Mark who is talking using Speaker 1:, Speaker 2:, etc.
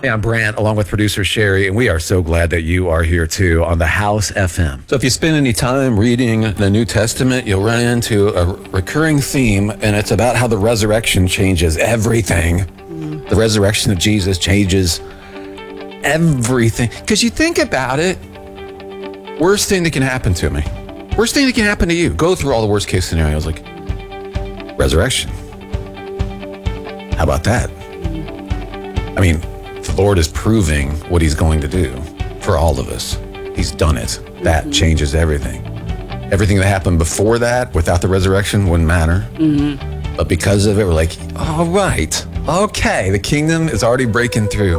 Speaker 1: Hey, I'm Brant, along with producer Sherry, and we are so glad that you are here too on the House FM. So if you spend any time reading the New Testament, you'll run into a recurring theme, and it's about how the resurrection changes everything. The resurrection of Jesus changes everything. Because you think about it, worst thing that can happen to me, worst thing that can happen to you, go through all the worst case scenarios, like resurrection. How about that? I mean, the Lord is proving what he's going to do for all of us. He's done it. That changes everything. Everything that happened before that, without the resurrection, wouldn't matter. But because of it, we're like, all right, okay, the kingdom is already breaking through.